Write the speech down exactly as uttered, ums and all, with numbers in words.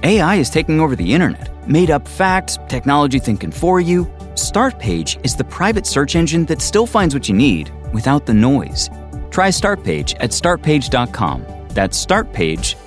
A I is taking over the internet. Made up facts, technology thinking for you. Startpage is the private search engine that still finds what you need without the noise. Try Startpage at start page dot com. That's Startpage